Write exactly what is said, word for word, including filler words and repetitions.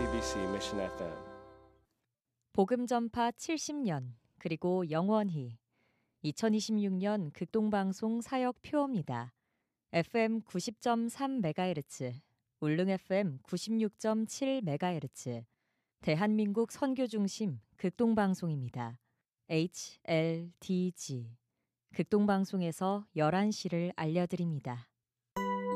씨비씨 Mission 에프엠. 복음 전파 칠십 년 그리고 영원히 이천이십육 년 극동방송 사역 표어입니다. 에프엠 구십 점 삼 메가헤르츠, 울릉 에프엠 구십육 점 칠 메가헤르츠, 대한민국 선교중심 극동방송입니다. 에이치엘디지 극동방송에서 열한 시를 알려드립니다.